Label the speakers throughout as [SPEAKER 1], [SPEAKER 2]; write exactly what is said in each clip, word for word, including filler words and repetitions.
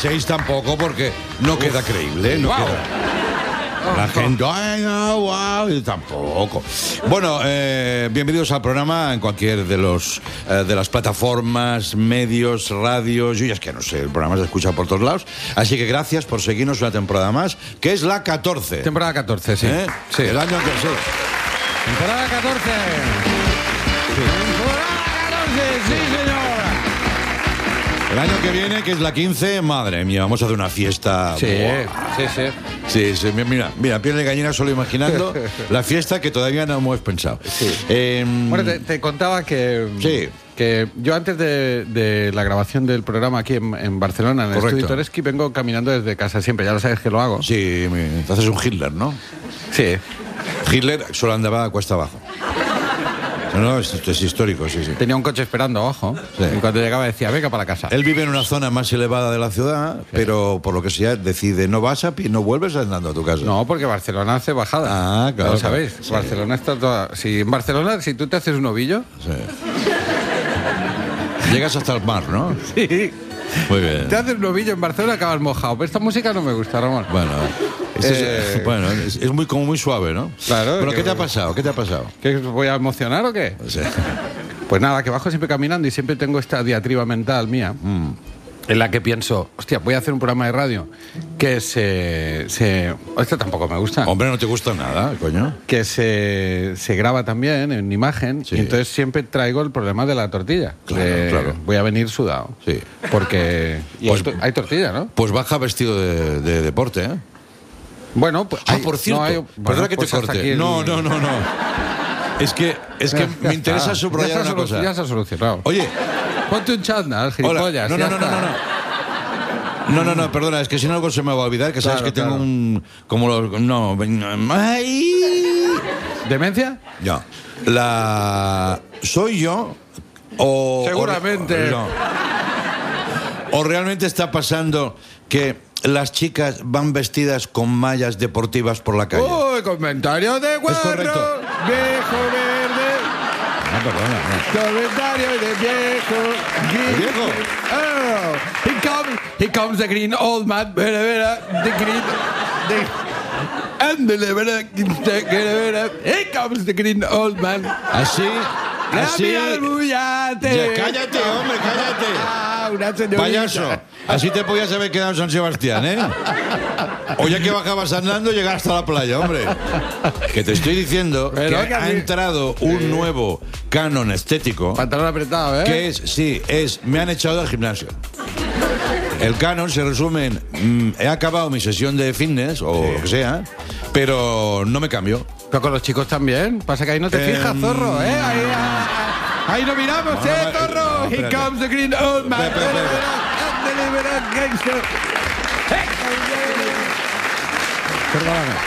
[SPEAKER 1] seis tampoco, porque no queda creíble. No
[SPEAKER 2] wow.
[SPEAKER 1] queda. La gente, ay, no, wow, y tampoco. Bueno, eh, bienvenidos al programa en cualquier de los eh, de las plataformas, medios, radios. Yo ya es que no sé, el programa se escucha por todos lados. Así que gracias por seguirnos una temporada más, que es la catorce.
[SPEAKER 2] Temporada catorce, sí.
[SPEAKER 1] ¿Eh?
[SPEAKER 2] sí.
[SPEAKER 1] El año que sí.
[SPEAKER 2] Temporada catorce. Sí. Temporada catorce, sí, señor.
[SPEAKER 1] El año que viene, que es la quince, madre mía, vamos a hacer una fiesta.
[SPEAKER 2] Sí,
[SPEAKER 1] Buah.
[SPEAKER 2] sí, sí.
[SPEAKER 1] Sí, sí, mira, mira, piel de gallina solo imaginando la fiesta que todavía no hemos pensado.
[SPEAKER 2] Sí.
[SPEAKER 1] Eh,
[SPEAKER 2] Bueno, te, te contaba que,
[SPEAKER 1] Sí.
[SPEAKER 2] que yo antes de, de la grabación del programa aquí en, en Barcelona, en el
[SPEAKER 1] Correcto.
[SPEAKER 2] estudio Toreski, vengo caminando desde casa siempre, ya lo sabes que lo hago.
[SPEAKER 1] Sí, me- te haces un Hitler, ¿no?
[SPEAKER 2] Sí.
[SPEAKER 1] Hitler solo andaba a cuesta abajo. No, no, esto es histórico, sí, sí.
[SPEAKER 2] Tenía un coche esperando abajo
[SPEAKER 1] Sí.
[SPEAKER 2] y cuando llegaba decía, venga para casa.
[SPEAKER 1] Él vive en una zona más elevada de la ciudad, pero por lo que sea decide, no vas a pie, no vuelves andando a tu casa.
[SPEAKER 2] No, porque Barcelona hace bajada.
[SPEAKER 1] Ah, claro,
[SPEAKER 2] Lo sabéis.
[SPEAKER 1] claro. Sí.
[SPEAKER 2] Barcelona está toda... Si en Barcelona, si tú te haces un ovillo...
[SPEAKER 1] Sí. Llegas hasta el mar, ¿no?
[SPEAKER 2] Sí.
[SPEAKER 1] Muy bien.
[SPEAKER 2] Te haces un ovillo en Barcelona acabas mojado. Pero esta música no me gusta, Ramón.
[SPEAKER 1] Bueno, este es,
[SPEAKER 2] Eh.
[SPEAKER 1] bueno, es, es muy como muy suave, ¿no?
[SPEAKER 2] Claro,
[SPEAKER 1] Pero
[SPEAKER 2] que-
[SPEAKER 1] ¿qué te ha pasado? ¿Qué te ha pasado?
[SPEAKER 2] ¿Qué, voy a emocionar o qué?
[SPEAKER 1] O sea,
[SPEAKER 2] Pues nada, que bajo siempre caminando y siempre tengo esta diatriba mental mía en la que pienso, hostia, voy a hacer un programa de radio que se... se esto tampoco me gusta.
[SPEAKER 1] hombre, no te gusta nada, coño.
[SPEAKER 2] Que se, se graba también en imagen
[SPEAKER 1] Sí.
[SPEAKER 2] y entonces siempre traigo el problema de la tortilla.
[SPEAKER 1] Claro,
[SPEAKER 2] De,
[SPEAKER 1] claro.
[SPEAKER 2] Voy a venir sudado.
[SPEAKER 1] Sí.
[SPEAKER 2] Porque y
[SPEAKER 1] Pues-
[SPEAKER 2] hay, to- hay tortilla, ¿no?
[SPEAKER 1] Pues baja vestido de, de deporte, ¿eh?
[SPEAKER 2] Bueno, pues...
[SPEAKER 1] Ah,
[SPEAKER 2] hay-
[SPEAKER 1] por cierto,
[SPEAKER 2] no hay- bueno,
[SPEAKER 1] perdona que
[SPEAKER 2] pues
[SPEAKER 1] te
[SPEAKER 2] hasta
[SPEAKER 1] corte.
[SPEAKER 2] aquí el-
[SPEAKER 1] No, no, no, no. Es que, es que
[SPEAKER 2] Ya
[SPEAKER 1] me
[SPEAKER 2] está.
[SPEAKER 1] interesa
[SPEAKER 2] Ya
[SPEAKER 1] subrayar
[SPEAKER 2] se ha
[SPEAKER 1] una
[SPEAKER 2] solu-
[SPEAKER 1] cosa.
[SPEAKER 2] Ya se ha solucionado.
[SPEAKER 1] Oye,
[SPEAKER 2] Ponte un chándal,
[SPEAKER 1] hola.
[SPEAKER 2] gilipollas.
[SPEAKER 1] No,
[SPEAKER 2] ya
[SPEAKER 1] no, no, no,
[SPEAKER 2] está.
[SPEAKER 1] no, no. No, no, no, perdona, es que si no algo se me va a olvidar, que sabes
[SPEAKER 2] Claro,
[SPEAKER 1] que tengo
[SPEAKER 2] claro.
[SPEAKER 1] un... Como los... No, ¡ay!
[SPEAKER 2] ¿Demencia?
[SPEAKER 1] Ya. La... ¿Soy yo? O...
[SPEAKER 2] Seguramente.
[SPEAKER 1] O, no. ¿O realmente está pasando que las chicas van vestidas con mallas deportivas por la calle?
[SPEAKER 2] Uy, comentario de guarro,
[SPEAKER 1] correcto.
[SPEAKER 2] viejo verde.
[SPEAKER 1] No, perdona, no.
[SPEAKER 2] Comentario de viejo.
[SPEAKER 1] ¿El viejo?
[SPEAKER 2] Oh, he comes, he comes the green old man. Vera, vera, the green. The, and the vera, the vera, here comes the green old man.
[SPEAKER 1] Así... Así...
[SPEAKER 2] Así.
[SPEAKER 1] Ya, cállate, hombre, cállate.
[SPEAKER 2] Ah, una señorita.
[SPEAKER 1] Payaso, así te podías haber quedado en San Sebastián, ¿eh? O ya que bajabas andando, llegar hasta la playa, hombre. Que te estoy diciendo
[SPEAKER 2] Pero
[SPEAKER 1] que
[SPEAKER 2] que
[SPEAKER 1] ha
[SPEAKER 2] a mí-
[SPEAKER 1] entrado un nuevo canon estético,
[SPEAKER 2] Pantalón apretado, ¿eh?
[SPEAKER 1] que es, sí, es, me han echado del gimnasio. El canon se resume en, mm, he acabado mi sesión de fitness, o lo que sea, pero no me cambio.
[SPEAKER 2] Pero con los chicos también. Pasa que ahí no te
[SPEAKER 1] Em,
[SPEAKER 2] fijas, zorro, ¿eh? Ahí, ah, ahí no miramos,
[SPEAKER 1] Bueno,
[SPEAKER 2] ¿eh,
[SPEAKER 1] vale,
[SPEAKER 2] zorro?
[SPEAKER 1] no,
[SPEAKER 2] Here
[SPEAKER 1] espérate.
[SPEAKER 2] comes the green old man.
[SPEAKER 1] Espera, espera,
[SPEAKER 2] Gangster. Perdóname.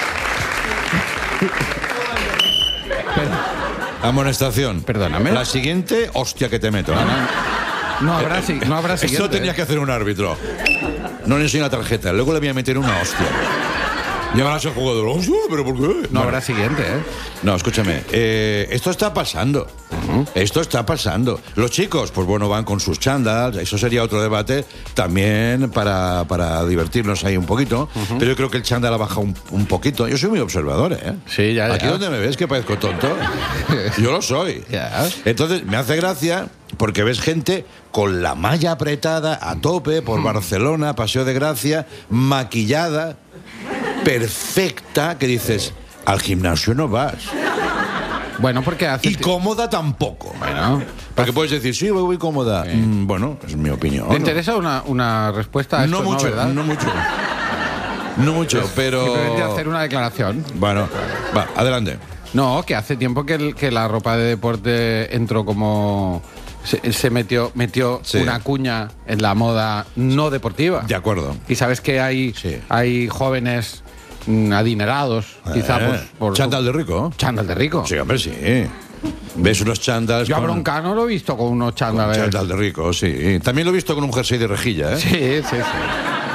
[SPEAKER 1] Amonestación.
[SPEAKER 2] Perdóname.
[SPEAKER 1] La siguiente, hostia que te meto. ¿eh?
[SPEAKER 2] No habrá, si- no habrá siguiente.
[SPEAKER 1] Esto tenía que hacer un árbitro. No le enseño la tarjeta, luego le voy a meter una hostia. Y ahora el jugador, hostia, ¿pero por qué?
[SPEAKER 2] No
[SPEAKER 1] Bueno,
[SPEAKER 2] habrá siguiente, ¿eh?
[SPEAKER 1] no, escúchame, eh, esto está pasando. Esto está pasando. Los chicos, pues bueno, van con sus chándals, eso sería otro debate también para, para divertirnos ahí un poquito. Pero yo creo que el chándal ha bajado un, un poquito. Yo soy muy observador, ¿eh?
[SPEAKER 2] Sí, ya, ya.
[SPEAKER 1] Aquí donde me ves que parezco tonto, yo lo soy.
[SPEAKER 2] Ya.
[SPEAKER 1] Entonces, me hace gracia porque ves gente con la malla apretada a tope por Barcelona, Paseo de Gracia, maquillada, perfecta, que dices, al gimnasio no vas.
[SPEAKER 2] Bueno, porque hace...
[SPEAKER 1] Y
[SPEAKER 2] ti-
[SPEAKER 1] cómoda tampoco.
[SPEAKER 2] Bueno,
[SPEAKER 1] Porque puedes decir, sí, voy, voy cómoda. Mm, bueno, es mi opinión.
[SPEAKER 2] ¿te interesa una, una respuesta a esto?
[SPEAKER 1] No mucho,
[SPEAKER 2] ¿verdad?
[SPEAKER 1] no mucho. No mucho,
[SPEAKER 2] Simplemente
[SPEAKER 1] pero...
[SPEAKER 2] hacer una declaración.
[SPEAKER 1] Bueno, va, adelante.
[SPEAKER 2] No, que hace tiempo que, el- que la ropa de deporte entró como... Se, se metió, metió
[SPEAKER 1] Sí.
[SPEAKER 2] una cuña en la moda no deportiva.
[SPEAKER 1] De acuerdo.
[SPEAKER 2] Y sabes que hay,
[SPEAKER 1] Sí.
[SPEAKER 2] hay jóvenes mm, adinerados, quizá
[SPEAKER 1] Eh,
[SPEAKER 2] por, por
[SPEAKER 1] chándal de rico.
[SPEAKER 2] chándal de rico.
[SPEAKER 1] Sí, hombre, sí. Ves unos chándals
[SPEAKER 2] Yo a
[SPEAKER 1] con-
[SPEAKER 2] Broncano lo he visto con unos chándales.
[SPEAKER 1] chándal de rico, sí. También lo he visto con un jersey de rejilla, ¿eh?
[SPEAKER 2] Sí, sí, sí.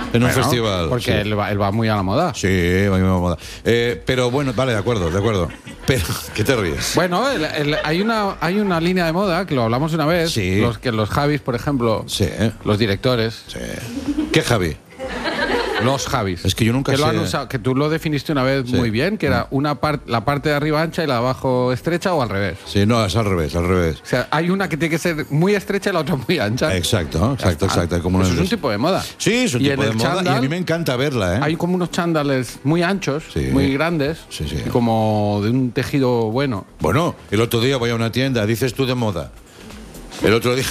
[SPEAKER 1] En un
[SPEAKER 2] Bueno,
[SPEAKER 1] festival.
[SPEAKER 2] Porque
[SPEAKER 1] sí.
[SPEAKER 2] él, va, él va muy a la moda.
[SPEAKER 1] Sí, va muy a la moda. Eh, pero bueno, vale, de acuerdo, de acuerdo. Pero, ¿qué te ríes?
[SPEAKER 2] Bueno, el- el- hay, una, hay una línea de moda, que lo hablamos una vez,
[SPEAKER 1] Sí.
[SPEAKER 2] los, que los Javis, por ejemplo,
[SPEAKER 1] Sí.
[SPEAKER 2] los directores,
[SPEAKER 1] Sí. ¿Qué, Javi?
[SPEAKER 2] los Javis.
[SPEAKER 1] Es que yo nunca
[SPEAKER 2] que lo
[SPEAKER 1] sé-
[SPEAKER 2] han usado, que tú lo definiste una vez
[SPEAKER 1] Sí.
[SPEAKER 2] muy bien, que era una par- la parte de arriba ancha y la de abajo estrecha o al revés.
[SPEAKER 1] Sí, no, es al revés, al revés.
[SPEAKER 2] O sea, hay una que tiene que ser muy estrecha y la otra muy ancha.
[SPEAKER 1] Exacto, exacto,
[SPEAKER 2] Ya está.
[SPEAKER 1] exacto. Como
[SPEAKER 2] Eso
[SPEAKER 1] unos-
[SPEAKER 2] es un tipo de moda.
[SPEAKER 1] Sí, es un
[SPEAKER 2] Y
[SPEAKER 1] tipo
[SPEAKER 2] en
[SPEAKER 1] de
[SPEAKER 2] el
[SPEAKER 1] moda y a
[SPEAKER 2] chándal
[SPEAKER 1] mí me encanta verla, ¿eh?
[SPEAKER 2] Hay como unos chándales muy anchos,
[SPEAKER 1] Sí.
[SPEAKER 2] muy grandes,
[SPEAKER 1] Sí, sí.
[SPEAKER 2] y como de un tejido bueno.
[SPEAKER 1] Bueno, el otro día voy a una tienda, dices tú de moda. El otro día...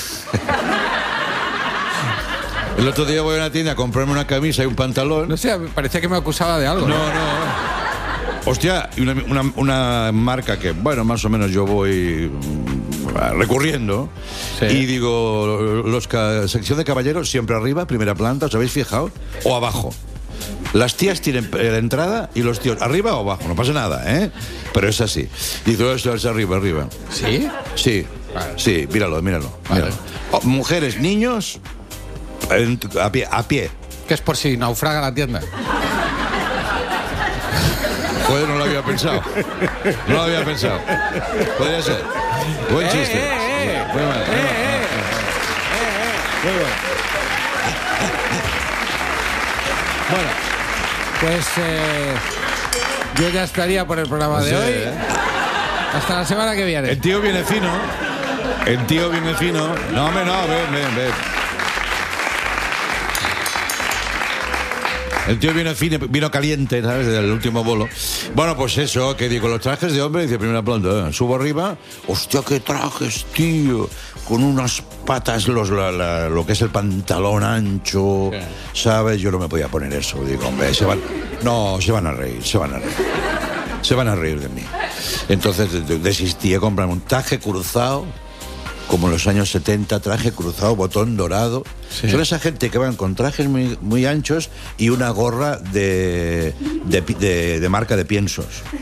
[SPEAKER 1] el otro día voy a una tienda a comprarme una camisa y un pantalón.
[SPEAKER 2] No sé, parecía que me acusaba de algo.
[SPEAKER 1] No, no. Hostia, y una, una- una marca que, bueno, más o menos yo voy mm, recurriendo.
[SPEAKER 2] Sí.
[SPEAKER 1] Y digo, los ca- sección de caballeros siempre arriba, primera planta, ¿os habéis fijado? O abajo. Las tías tienen la entrada y los tíos arriba o abajo, no pasa nada, ¿eh? Pero es así. Digo, esto es arriba, arriba.
[SPEAKER 2] ¿Sí?
[SPEAKER 1] Sí,
[SPEAKER 2] Vale.
[SPEAKER 1] sí, míralo, míralo.
[SPEAKER 2] Vale.
[SPEAKER 1] míralo. Oh, mujeres, niños, en- a pie, a pie.
[SPEAKER 2] Que es por si naufraga la tienda.
[SPEAKER 1] Joder, no lo había pensado. No lo había pensado. Podría ser. Buen chiste.
[SPEAKER 2] eh, eh.
[SPEAKER 1] Muy bueno, muy bueno. Muy bueno.
[SPEAKER 2] Bueno, pues eh, yo ya estaría por el programa de
[SPEAKER 1] Sí,
[SPEAKER 2] hoy.
[SPEAKER 1] ¿eh?
[SPEAKER 2] Hasta la semana que viene.
[SPEAKER 1] El tío viene fino. El tío viene fino. No, hombre, no, ven, ven, ven. El tío vino fino, vino caliente, ¿sabes? Del último bolo. Bueno, pues eso, que digo, los trajes de hombre, dice primera planta, ¿eh? Subo arriba, hostia, qué trajes, tío. Con unas patas, los, la- la- lo que es el pantalón ancho,
[SPEAKER 2] Sí.
[SPEAKER 1] ¿sabes? Yo no me podía poner eso. Digo, hombre, se van. No, se van a reír, se van a reír. Se van a reír de mí. Entonces de- de- desistí de comprarme un traje cruzado, como en los años setenta, traje cruzado, botón dorado.
[SPEAKER 2] Sí.
[SPEAKER 1] Son esa gente que van con trajes muy, muy anchos y una gorra de, de, pi- de- de marca de piensos.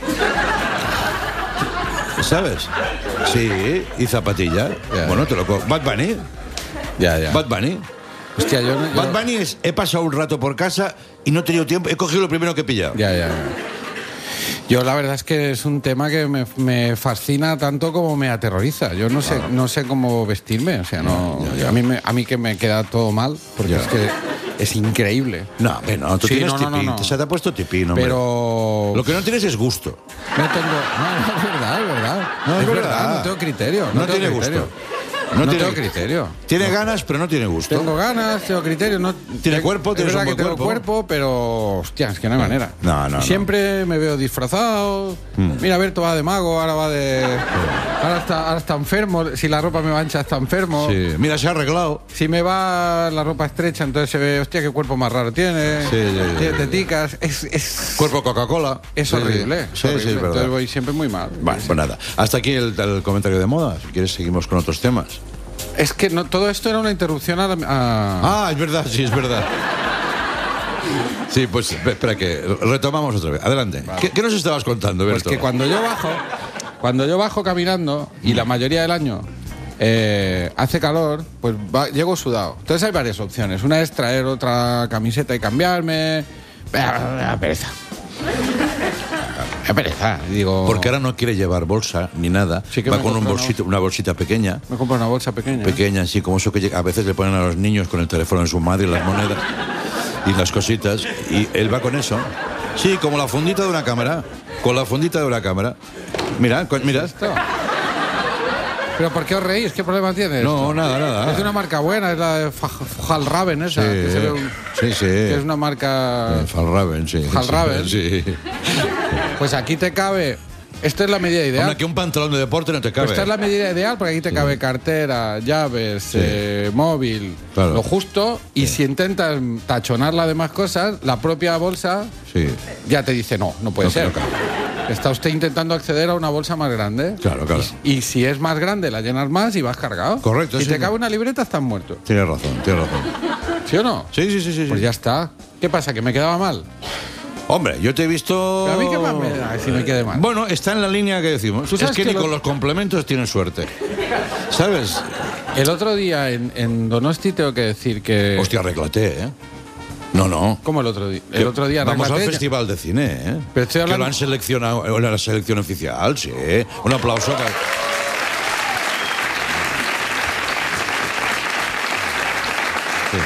[SPEAKER 1] ¿Sabes? Sí, y zapatillas.
[SPEAKER 2] Ya.
[SPEAKER 1] Bueno, te lo co- Bad Bunny.
[SPEAKER 2] Ya, ya.
[SPEAKER 1] Bad Bunny.
[SPEAKER 2] Hostia, yo no. yo-
[SPEAKER 1] Bad Bunny es, he pasado un rato por casa y no he tenido tiempo, he cogido lo primero que he pillado.
[SPEAKER 2] Ya, ya, ya. Yo la verdad es que es un tema que me, me fascina tanto como me aterroriza. Yo no sé, no sé cómo vestirme, o sea, no.
[SPEAKER 1] Ya, ya.
[SPEAKER 2] A mí me, a mí que me queda todo mal, porque
[SPEAKER 1] Ya.
[SPEAKER 2] es que es increíble.
[SPEAKER 1] No, hombre, no, tú
[SPEAKER 2] Sí,
[SPEAKER 1] tienes
[SPEAKER 2] no, no, no,
[SPEAKER 1] tipín,
[SPEAKER 2] no.
[SPEAKER 1] se te ha puesto tipín, hombre.
[SPEAKER 2] Pero
[SPEAKER 1] Lo que no tienes es gusto.
[SPEAKER 2] no tengo, no, no, es verdad, es verdad.
[SPEAKER 1] No, es
[SPEAKER 2] es
[SPEAKER 1] verdad.
[SPEAKER 2] no tengo criterio.
[SPEAKER 1] No
[SPEAKER 2] tengo
[SPEAKER 1] tiene
[SPEAKER 2] criterio.
[SPEAKER 1] gusto.
[SPEAKER 2] No,
[SPEAKER 1] No tiene-
[SPEAKER 2] tengo criterio.
[SPEAKER 1] Tiene ganas, pero no tiene gusto.
[SPEAKER 2] Tengo ganas, tengo criterio. No,
[SPEAKER 1] Tiene
[SPEAKER 2] te-
[SPEAKER 1] cuerpo,
[SPEAKER 2] es
[SPEAKER 1] tienes
[SPEAKER 2] verdad
[SPEAKER 1] un
[SPEAKER 2] que
[SPEAKER 1] buen
[SPEAKER 2] tengo
[SPEAKER 1] cuerpo.
[SPEAKER 2] cuerpo, pero hostia, es que no hay manera.
[SPEAKER 1] No, no, no.
[SPEAKER 2] Siempre me veo disfrazado. Mira, Berto va de mago, ahora va de. Ahora está, ahora está enfermo. Si la ropa me va ancha, está enfermo.
[SPEAKER 1] Sí. Mira, se ha arreglado.
[SPEAKER 2] Si me va la ropa estrecha, entonces se ve, hostia, qué cuerpo más raro tiene.
[SPEAKER 1] Sí, sí, sí,
[SPEAKER 2] Tiene
[SPEAKER 1] sí.
[SPEAKER 2] teticas. Es, es,
[SPEAKER 1] Cuerpo Coca-Cola.
[SPEAKER 2] es
[SPEAKER 1] Sí,
[SPEAKER 2] horrible.
[SPEAKER 1] Sí,
[SPEAKER 2] es
[SPEAKER 1] sí,
[SPEAKER 2] horrible.
[SPEAKER 1] es verdad.
[SPEAKER 2] Entonces voy siempre muy mal.
[SPEAKER 1] Vale, pues nada. Hasta aquí el, el comentario de moda. Si quieres, seguimos con otros temas.
[SPEAKER 2] Es que no, todo esto era una interrupción a. la- a-
[SPEAKER 1] Ah, es verdad, sí, es verdad. Sí, pues espera que retomamos otra vez. Adelante. ¿Qué, qué nos estabas contando,
[SPEAKER 2] Pues
[SPEAKER 1] Berto?
[SPEAKER 2] que cuando yo bajo, cuando yo bajo caminando y la mayoría del año eh, hace calor, pues va- llego sudado. Entonces hay varias opciones. Una es traer otra camiseta y cambiarme. Me da pereza. Me da pereza. Digo,
[SPEAKER 1] Porque ahora no quiere llevar bolsa ni nada.
[SPEAKER 2] Sí que
[SPEAKER 1] Va
[SPEAKER 2] me
[SPEAKER 1] con un
[SPEAKER 2] compré una
[SPEAKER 1] bolsito, una bolsita pequeña.
[SPEAKER 2] me compro una bolsa pequeña.
[SPEAKER 1] Pequeña, así como eso que llega- a veces le ponen a los niños con el teléfono en su madre y las monedas y las cositas. Y él va con eso. Sí, como la fundita de una cámara. Con la fundita de una cámara. Mira, con- mira.
[SPEAKER 2] Esto. ¿Pero por qué os reís? ¿Qué problema tiene?
[SPEAKER 1] No,
[SPEAKER 2] esto?
[SPEAKER 1] nada, nada.
[SPEAKER 2] Es de una marca buena, es la de Fjallraven esa.
[SPEAKER 1] Sí,
[SPEAKER 2] que se ve un-
[SPEAKER 1] sí, sí.
[SPEAKER 2] que es una marca...
[SPEAKER 1] Falraven, sí.
[SPEAKER 2] Falraven.
[SPEAKER 1] Sí.
[SPEAKER 2] Pues aquí te cabe... Esta es la medida ideal.
[SPEAKER 1] Hombre, que un pantalón de deporte no te cabe.
[SPEAKER 2] Pues esta es la medida ideal porque aquí te cabe cartera, llaves, eh, móvil,
[SPEAKER 1] Claro.
[SPEAKER 2] lo justo. Y si intentas tachonar las demás cosas, la propia bolsa
[SPEAKER 1] Sí.
[SPEAKER 2] ya te dice no, no puede
[SPEAKER 1] No,
[SPEAKER 2] ser.
[SPEAKER 1] no cabe.
[SPEAKER 2] Está usted intentando acceder a una bolsa más grande.
[SPEAKER 1] Claro, claro.
[SPEAKER 2] Y, y si es más grande, la llenas más y vas cargado.
[SPEAKER 1] Correcto,
[SPEAKER 2] Si
[SPEAKER 1] sí,
[SPEAKER 2] te
[SPEAKER 1] sí.
[SPEAKER 2] cabe una libreta, estás muerto.
[SPEAKER 1] Tienes razón, tienes razón.
[SPEAKER 2] ¿Sí o no?
[SPEAKER 1] Sí, sí, sí, sí.
[SPEAKER 2] Pues
[SPEAKER 1] sí.
[SPEAKER 2] ya está. ¿Qué pasa? ¿Que me quedaba mal?
[SPEAKER 1] Hombre, yo te he visto...
[SPEAKER 2] Pero a mí qué más me da si me quede mal.
[SPEAKER 1] Bueno, está en la línea que decimos.
[SPEAKER 2] Tú
[SPEAKER 1] Es
[SPEAKER 2] sabes
[SPEAKER 1] que,
[SPEAKER 2] que
[SPEAKER 1] ni
[SPEAKER 2] lo-
[SPEAKER 1] con los complementos tienes suerte. ¿Sabes?
[SPEAKER 2] El otro día en, en Donosti tengo que decir que...
[SPEAKER 1] Hostia, arréglate, ¿eh? No, no.
[SPEAKER 2] ¿Cómo el otro día? El otro día
[SPEAKER 1] Vamos al
[SPEAKER 2] Raclateña.
[SPEAKER 1] Festival de Cine, ¿eh?
[SPEAKER 2] Pero estoy hablando-
[SPEAKER 1] Que lo han seleccionado en la selección oficial, sí. Un aplauso. Que... Sí.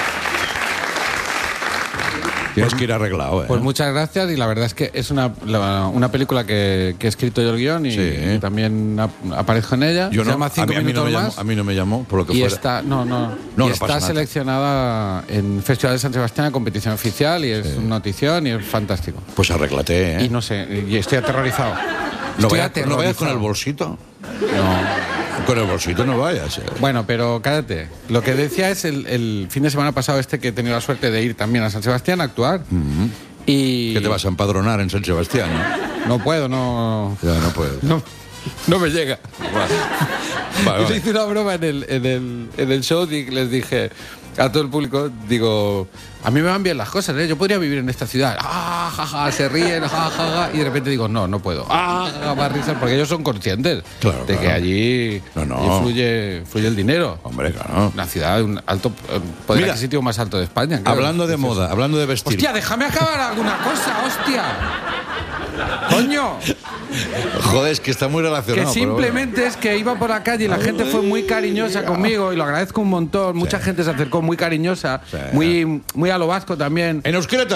[SPEAKER 1] Tienes que ir arreglado, ¿eh?
[SPEAKER 2] Pues muchas gracias y la verdad es que es una, la- una película que, que he escrito yo el guión y,
[SPEAKER 1] Sí.
[SPEAKER 2] y también ap- aparezco en ella.
[SPEAKER 1] Yo
[SPEAKER 2] Se
[SPEAKER 1] no,
[SPEAKER 2] llama
[SPEAKER 1] a
[SPEAKER 2] Cinco
[SPEAKER 1] mí, a mí no
[SPEAKER 2] minutos
[SPEAKER 1] me
[SPEAKER 2] más.
[SPEAKER 1] llamó, a mí no me llamó, por lo que
[SPEAKER 2] Y
[SPEAKER 1] fuera.
[SPEAKER 2] está, no, no,
[SPEAKER 1] No,
[SPEAKER 2] y
[SPEAKER 1] no
[SPEAKER 2] está
[SPEAKER 1] pasa nada.
[SPEAKER 2] seleccionada en Festival de San Sebastián a competición oficial y es una notición y es fantástico.
[SPEAKER 1] Pues arréglate, ¿eh?
[SPEAKER 2] Y no sé, y estoy aterrorizado.
[SPEAKER 1] No,
[SPEAKER 2] Estoy
[SPEAKER 1] vayas, no vayas con el
[SPEAKER 2] aterrorizado.
[SPEAKER 1] bolsito.
[SPEAKER 2] No.
[SPEAKER 1] Con el bolsito no vayas. ¿eh?
[SPEAKER 2] Bueno, pero cállate. Lo que decía es el, el fin de semana pasado este que he tenido la suerte de ir también a San Sebastián a actuar. Y
[SPEAKER 1] Que te vas a empadronar en San Sebastián, ¿no?
[SPEAKER 2] no puedo, no,
[SPEAKER 1] Ya no puedes.
[SPEAKER 2] no, no me llega.
[SPEAKER 1] Vale. Vale,
[SPEAKER 2] Y le
[SPEAKER 1] vale.
[SPEAKER 2] hice una broma en el, en el, en el show y les dije a todo el público, digo, a mí me van bien las cosas, ¿eh? Yo podría vivir en esta ciudad. Ah, ja, ja, se ríen, ja, ja, ja, y de repente digo, no, no puedo. Ah, ja, ja, más risas, porque ellos son conscientes
[SPEAKER 1] Claro,
[SPEAKER 2] de que
[SPEAKER 1] claro.
[SPEAKER 2] allí,
[SPEAKER 1] No, no.
[SPEAKER 2] allí fluye, fluye el dinero.
[SPEAKER 1] Hombre, claro.
[SPEAKER 2] Una ciudad, un alto eh, poder
[SPEAKER 1] Mira,
[SPEAKER 2] adquisitivo más alto de España. claro.
[SPEAKER 1] Hablando de
[SPEAKER 2] Es eso.
[SPEAKER 1] moda, hablando de vestir.
[SPEAKER 2] Hostia, déjame acabar alguna cosa, hostia. Coño.
[SPEAKER 1] Joder, es que está muy
[SPEAKER 2] Que
[SPEAKER 1] relacionado. pero
[SPEAKER 2] simplemente es que iba por la calle y la gente fue muy cariñosa conmigo y lo agradezco un montón. Mucha gente se acercó muy cariñosa,
[SPEAKER 1] Sí.
[SPEAKER 2] muy, muy a lo vasco también.
[SPEAKER 1] bueno. En euskera